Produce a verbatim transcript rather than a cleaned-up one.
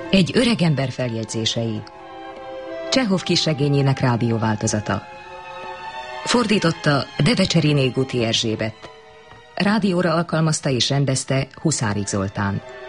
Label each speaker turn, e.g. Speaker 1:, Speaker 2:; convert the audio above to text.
Speaker 1: Egy öregember feljegyzései. Csehov kisregényének rádióváltozata. Fordította Devecseriné Guti Erzsébet. Rádióra alkalmazta és rendezte Huszárik Zoltán.